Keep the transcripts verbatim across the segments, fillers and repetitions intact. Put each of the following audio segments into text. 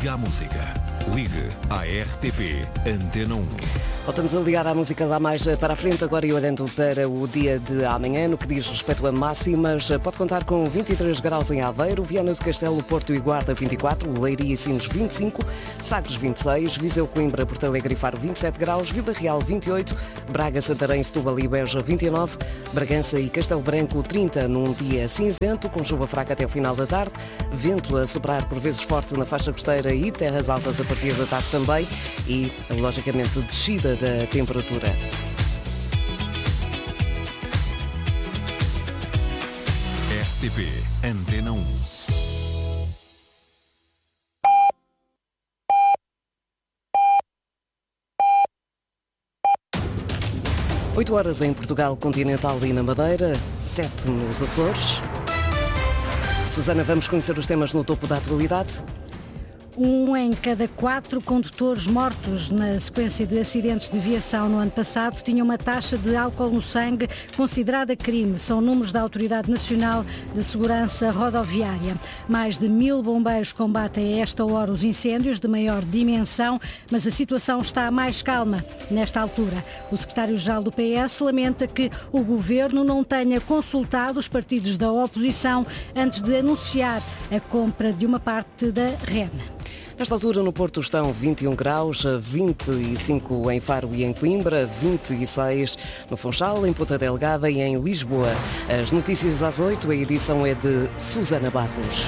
Liga à música. Ligue à R T P Antena um. Voltamos a ligar à música lá mais para a frente, agora e olhando para o dia de amanhã. No que diz respeito a máximas, pode contar com vinte e três graus em Aveiro, Viana do Castelo, Porto e Guarda vinte e quatro, Leiria e Sines vinte e cinco, Sagres vinte e seis, Viseu, Coimbra, Porto Alegre e Faro vinte e sete graus, Vila Real vinte e oito, Braga, Santarém, Setúbal e Beja vinte e nove, Bragança e Castelo Branco trinta num dia cinzento, com chuva fraca até o final da tarde, vento a soprar por vezes forte na faixa costeira e terras altas a partir da tarde também e, logicamente, descida da temperatura. R T P Antena um. oito horas em Portugal continental e na Madeira, sete nos Açores. Susana, vamos conhecer os temas no topo da atualidade. Um em cada quatro condutores mortos na sequência de acidentes de viação no ano passado tinha uma taxa de álcool no sangue considerada crime. São números da Autoridade Nacional de Segurança Rodoviária. Mais de mil bombeiros combatem a esta hora os incêndios de maior dimensão, mas a situação está mais calma nesta altura. O secretário-geral do P S lamenta que o governo não tenha consultado os partidos da oposição antes de anunciar a compra de uma parte da REN. Nesta altura no Porto estão vinte e um graus, vinte e cinco em Faro e em Coimbra, vinte e seis no Funchal, em Ponta Delgada e em Lisboa. As notícias às oito, a edição é de Susana Barros.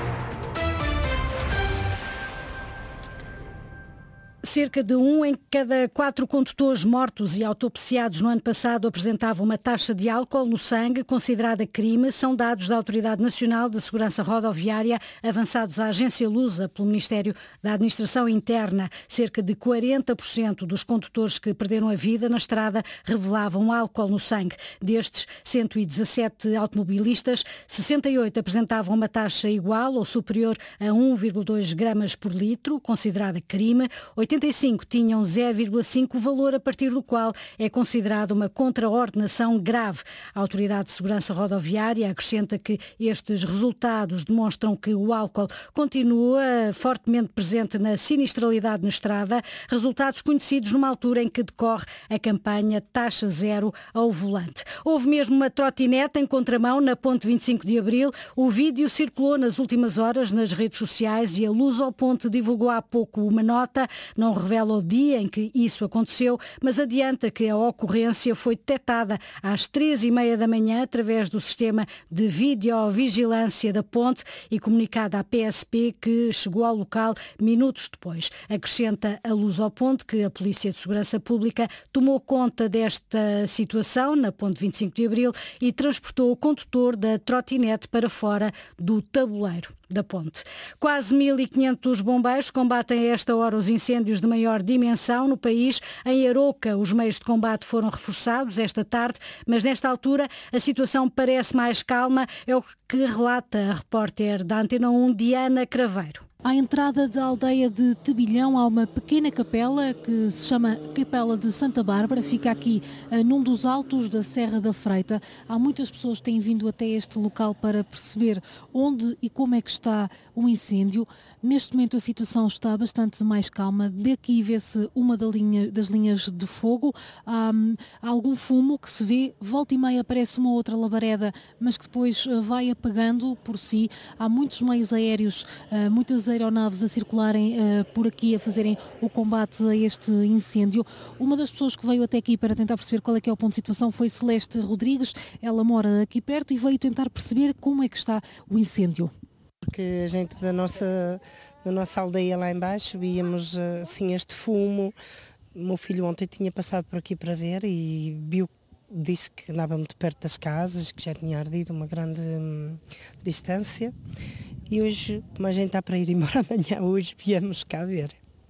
Cerca de um em cada quatro condutores mortos e autopsiados no ano passado apresentavam uma taxa de álcool no sangue considerada crime. São dados da Autoridade Nacional de Segurança Rodoviária avançados à agência Lusa pelo Ministério da Administração Interna. Cerca de quarenta por cento dos condutores que perderam a vida na estrada revelavam álcool no sangue. Destes cento e dezassete automobilistas, sessenta e oito apresentavam uma taxa igual ou superior a um vírgula dois gramas por litro, considerada crime. oitenta e cinco tinham zero vírgula cinco, valor a partir do qual é considerado uma contraordenação grave. A Autoridade de Segurança Rodoviária acrescenta que estes resultados demonstram que o álcool continua fortemente presente na sinistralidade na estrada, resultados conhecidos numa altura em que decorre a campanha Taxa Zero ao Volante. Houve mesmo uma trotinete em contramão na Ponte vinte e cinco de Abril. O vídeo circulou nas últimas horas nas redes sociais e a Lusoponte divulgou há pouco uma nota. Não revela o dia em que isso aconteceu, mas adianta que a ocorrência foi detectada às três e meia da manhã através do sistema de videovigilância da ponte e comunicada à P S P, que chegou ao local minutos depois. Acrescenta a Lusoponte que a Polícia de Segurança Pública tomou conta desta situação na Ponte vinte e cinco de Abril e transportou o condutor da trotinete para fora do tabuleiro da ponte. Quase mil e quinhentos bombeiros combatem a esta hora os incêndios de maior dimensão no país. Em Aroca, os meios de combate foram reforçados esta tarde, mas nesta altura a situação parece mais calma, é o que relata a repórter da Antena um, Diana Craveiro. À entrada da aldeia de Tebilhão há uma pequena capela que se chama Capela de Santa Bárbara, fica aqui uh, num dos altos da Serra da Freita. Há muitas pessoas que têm vindo até este local para perceber onde e como é que está o incêndio. Neste momento a situação está bastante mais calma. Daqui vê-se uma da linha, das linhas de fogo. Há, há algum fumo que se vê, volta e meia aparece uma outra labareda, mas que depois uh, vai apagando por si. Há muitos meios aéreos, uh, muitas aeronaves a circularem uh, por aqui, a fazerem o combate a este incêndio. Uma das pessoas que veio até aqui para tentar perceber qual é que é o ponto de situação foi Celeste Rodrigues. Ela mora aqui perto e veio tentar perceber como é que está o incêndio. Porque a gente da nossa, da nossa aldeia lá embaixo víamos assim este fumo. O meu filho ontem tinha passado por aqui para ver e viu, disse que andava muito perto das casas, que já tinha ardido uma grande hum, distância. E hoje, como a gente está para ir embora amanhã, hoje viemos cá ver.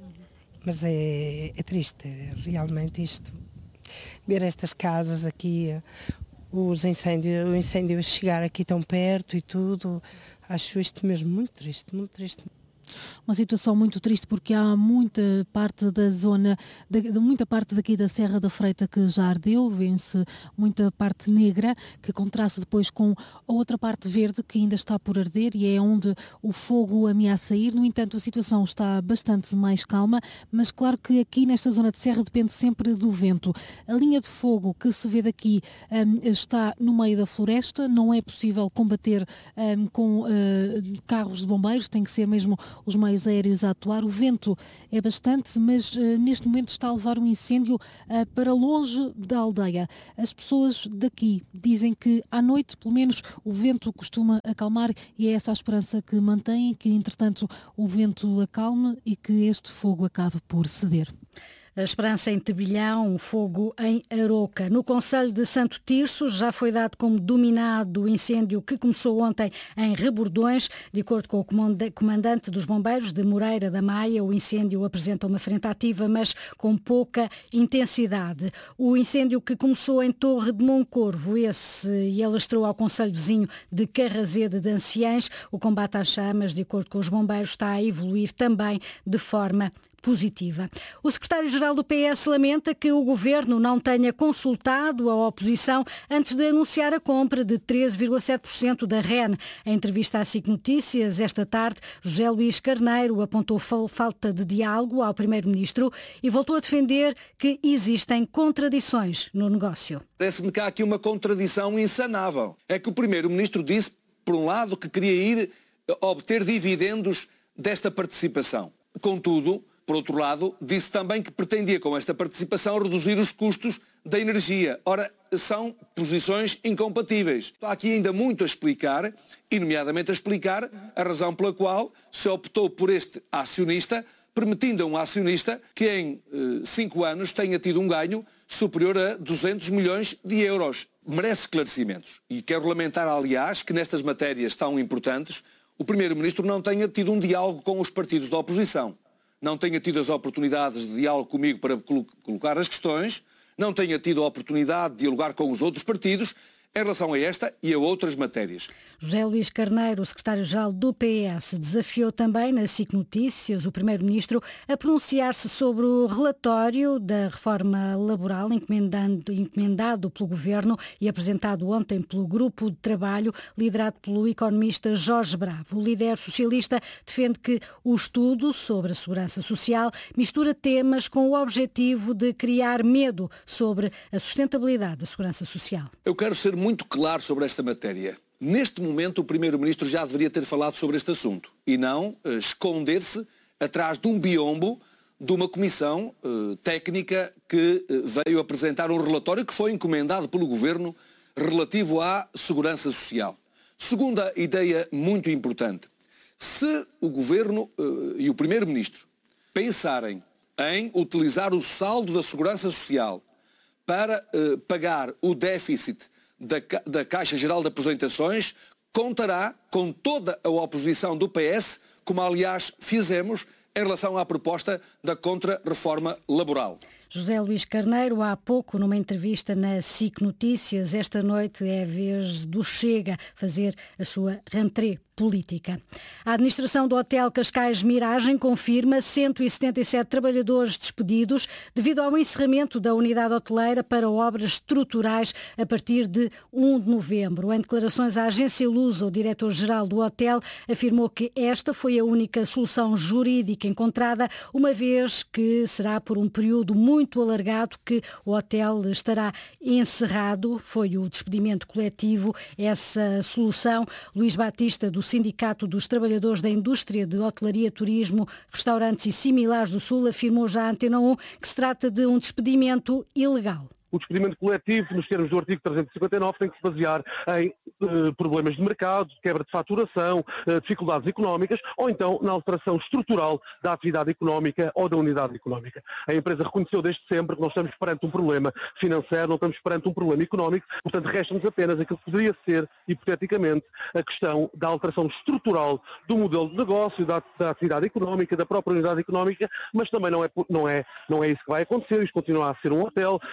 Mas é, é triste, é realmente isto. Ver estas casas aqui, os incêndios, o incêndio chegar aqui tão perto e tudo, acho isto mesmo muito triste, muito triste. Uma situação muito triste porque há muita parte da zona, de, de muita parte daqui da Serra da Freita que já ardeu, vê-se muita parte negra, que contrasta depois com a outra parte verde que ainda está por arder e é onde o fogo ameaça ir. No entanto, a situação está bastante mais calma, mas claro que aqui nesta zona de serra depende sempre do vento. A linha de fogo que se vê daqui um, está no meio da floresta, não é possível combater um, com uh, carros de bombeiros, tem que ser mesmo os meios aéreos a atuar. O vento é bastante, mas uh, neste momento está a levar um incêndio uh, para longe da aldeia. As pessoas daqui dizem que à noite, pelo menos, o vento costuma acalmar e é essa a esperança que mantêm, que entretanto o vento acalme e que este fogo acabe por ceder. A esperança em Tebilhão, fogo em Aroca. No concelho de Santo Tirso já foi dado como dominado o incêndio que começou ontem em Rebordões. De acordo com o comandante dos bombeiros de Moreira da Maia, o incêndio apresenta uma frente ativa, mas com pouca intensidade. O incêndio que começou em Torre de Moncorvo, esse e alastrou ao concelho vizinho de Carrazede de Anciães. O combate às chamas, de acordo com os bombeiros, está a evoluir também de forma positiva. O secretário-geral do P S lamenta que o governo não tenha consultado a oposição antes de anunciar a compra de treze vírgula sete por cento da R E N. Em entrevista à SIC Notícias esta tarde, José Luís Carneiro apontou falta de diálogo ao primeiro-ministro e voltou a defender que existem contradições no negócio. Parece-me que há aqui uma contradição insanável. É que o primeiro-ministro disse, por um lado, que queria ir obter dividendos desta participação. Contudo, por outro lado, disse também que pretendia com esta participação reduzir os custos da energia. Ora, são posições incompatíveis. Há aqui ainda muito a explicar, e nomeadamente a explicar a razão pela qual se optou por este acionista, permitindo a um acionista que em eh, cinco anos tenha tido um ganho superior a duzentos milhões de euros. Merece esclarecimentos. E quero lamentar, aliás, que nestas matérias tão importantes o Primeiro-Ministro não tenha tido um diálogo com os partidos da oposição. Não tenha tido as oportunidades de diálogo comigo para colocar as questões, não tenha tido a oportunidade de dialogar com os outros partidos em relação a esta e a outras matérias. José Luís Carneiro, secretário-geral do P S, desafiou também na SIC Notícias o primeiro-ministro a pronunciar-se sobre o relatório da reforma laboral encomendado pelo governo e apresentado ontem pelo grupo de trabalho liderado pelo economista Jorge Bravo. O líder socialista defende que o estudo sobre a segurança social mistura temas com o objetivo de criar medo sobre a sustentabilidade da segurança social. Eu quero ser muito claro sobre esta matéria. Neste momento, o Primeiro-Ministro já deveria ter falado sobre este assunto e não uh, esconder-se atrás de um biombo de uma comissão uh, técnica que uh, veio apresentar um relatório que foi encomendado pelo Governo relativo à segurança social. Segunda ideia muito importante. Se o Governo uh, e o Primeiro-Ministro pensarem em utilizar o saldo da segurança social para uh, pagar o déficit Da, da Caixa Geral de Aposentações, contará com toda a oposição do P S, como aliás fizemos em relação à proposta da contra-reforma laboral. José Luís Carneiro, há pouco, numa entrevista na SIC Notícias, esta noite é a vez do Chega fazer a sua rentrée política. A administração do Hotel Cascais Miragem confirma cento e setenta e sete trabalhadores despedidos devido ao encerramento da unidade hoteleira para obras estruturais a partir de primeiro de novembro. Em declarações à agência Lusa, o diretor-geral do hotel afirmou que esta foi a única solução jurídica encontrada, uma vez que será por um período muito alargado que o hotel estará encerrado. Foi o despedimento coletivo essa solução. Luís Batista, do Sindicato dos Trabalhadores da Indústria de Hotelaria, Turismo, Restaurantes e Similares do Sul, afirmou já à Antena um que se trata de um despedimento ilegal. O despedimento coletivo, nos termos do artigo trezentos e cinquenta e nove, tem que se basear em uh, problemas de mercado, quebra de faturação, uh, dificuldades económicas ou então na alteração estrutural da atividade económica ou da unidade económica. A empresa reconheceu desde sempre que nós estamos perante um problema financeiro, não estamos perante um problema económico, portanto resta-nos apenas aquilo que poderia ser, hipoteticamente, a questão da alteração estrutural do modelo de negócio, da, da atividade económica, da própria unidade económica, mas também não é, não, é, não é isso que vai acontecer, isto continua a ser um hotel, será um hotel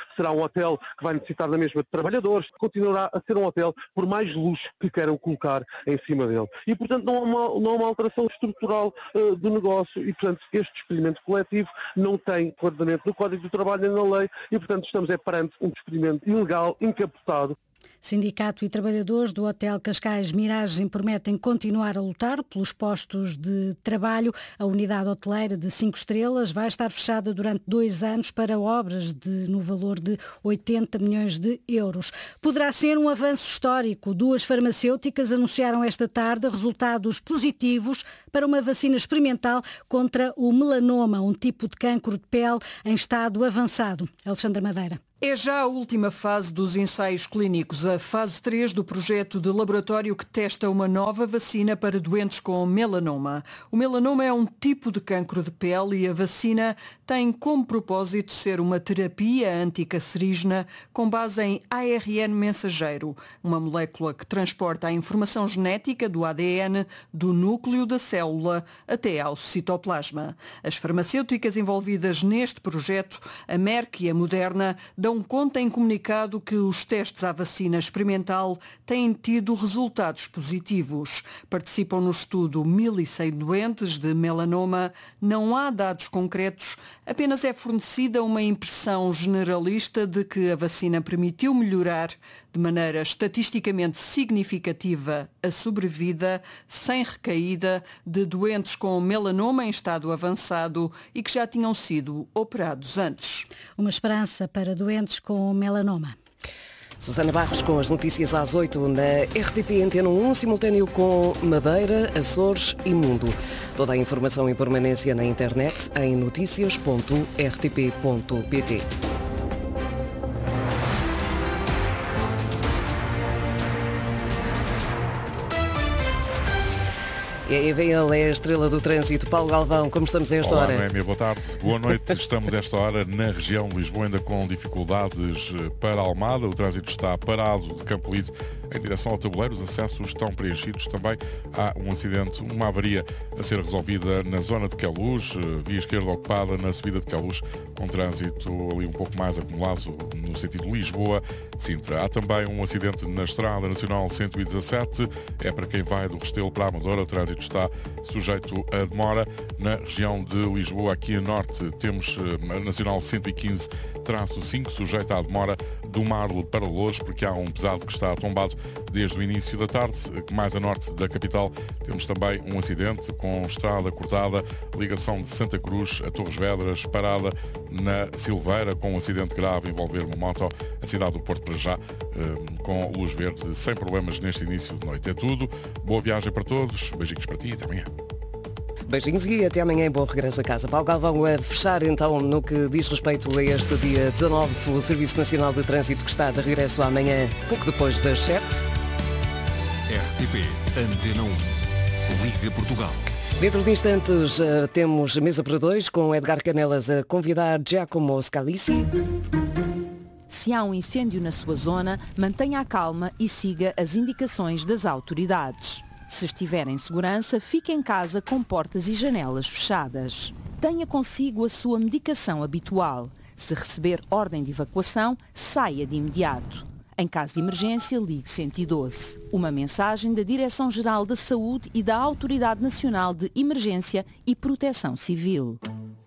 hotel que vai necessitar da mesma de trabalhadores, continuará a ser um hotel por mais luxo que queiram colocar em cima dele. E, portanto, não há uma, não há uma alteração estrutural uh, do negócio e, portanto, este despedimento coletivo não tem enquadramento no Código do Trabalho nem na lei e, portanto, estamos é perante um despedimento ilegal, encapotado. Sindicato e trabalhadores do Hotel Cascais Miragem prometem continuar a lutar pelos postos de trabalho. A unidade hoteleira de cinco estrelas vai estar fechada durante dois anos para obras de, no valor de oitenta milhões de euros. Poderá ser um avanço histórico. Duas farmacêuticas anunciaram esta tarde resultados positivos para uma vacina experimental contra o melanoma, um tipo de cancro de pele em estado avançado. Alexandra Madeira. É já a última fase dos ensaios clínicos, a fase três do projeto de laboratório que testa uma nova vacina para doentes com melanoma. O melanoma é um tipo de cancro de pele e a vacina tem como propósito ser uma terapia anticancerígena com base em A R N mensageiro, uma molécula que transporta a informação genética do A D N do núcleo da célula até ao citoplasma. As farmacêuticas envolvidas neste projeto, a Merck e a Moderna, dão conta em comunicado que os testes à vacina experimental têm tido resultados positivos. Participam no estudo mil e cem doentes de melanoma. Não há dados concretos, apenas é fornecida uma impressão generalista de que a vacina permitiu melhorar de maneira estatisticamente significativa a sobrevida sem recaída de doentes com melanoma em estado avançado e que já tinham sido operados antes. Uma esperança para doentes com melanoma. Susana Barros com as notícias às oito na R T P Antena um, simultâneo com Madeira, Açores e Mundo. Toda a informação em permanência na internet em noticias ponto r t p ponto p t. E aí vem ele, é a estrela do trânsito. Paulo Galvão, como estamos a esta Olá, hora? Olá, Noémia, boa tarde. Boa noite. Estamos a esta hora na região de Lisboa, ainda com dificuldades para Almada. O trânsito está parado de Campolide em direção ao tabuleiro. Os acessos estão preenchidos. Também há um acidente, uma avaria a ser resolvida na zona de Queluz, via esquerda ocupada na subida de Queluz, com trânsito ali um pouco mais acumulado no sentido Lisboa-Sintra. Há também um acidente na Estrada Nacional cento e dezassete. É para quem vai do Restelo para a Amadora. O trânsito está sujeito a demora. Na região de Lisboa, aqui a norte, temos a Nacional cento e quinze traço cinco, sujeita à demora do Marle para Loures, porque há um pesado que está tombado desde o início da tarde. Mais a norte da capital temos também um acidente com estrada cortada, ligação de Santa Cruz a Torres Vedras, parada na Silveira, com um acidente grave envolver uma moto. A cidade do Porto para já, com luz verde, sem problemas neste início de noite. É tudo. Boa viagem para todos. Beijinhos para ti e até amanhã. Beijinhos e até amanhã, bom regresso a casa. Paulo Galvão, a fechar então no que diz respeito a este dia dezanove, o Serviço Nacional de Trânsito que está de regresso amanhã, pouco depois das sete. R T P Antena um. Liga Portugal. Dentro de instantes uh, temos mesa para dois com Edgar Canelas a convidar Giacomo Scalisi. Se há um incêndio na sua zona, mantenha a calma e siga as indicações das autoridades. Se estiver em segurança, fique em casa com portas e janelas fechadas. Tenha consigo a sua medicação habitual. Se receber ordem de evacuação, saia de imediato. Em caso de emergência, ligue cento e doze. Uma mensagem da Direção-Geral da Saúde e da Autoridade Nacional de Emergência e Proteção Civil.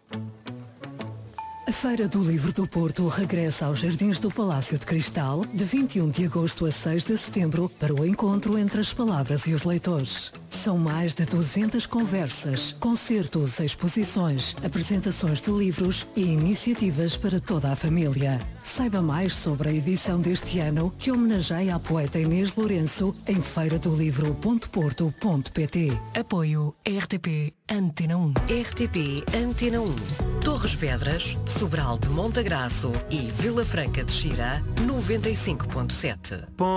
A Feira do Livro do Porto regressa aos Jardins do Palácio de Cristal de vinte e um de agosto a seis de setembro para o encontro entre as palavras e os leitores. São mais de duzentas conversas, concertos, exposições, apresentações de livros e iniciativas para toda a família. Saiba mais sobre a edição deste ano, que homenageia a poeta Inês Lourenço, em feira do livro ponto porto ponto pt. Apoio R T P Antena um. R T P Antena um. Torres Vedras, Sobral de Montagraço e Vila Franca de Xira, noventa e cinco ponto sete.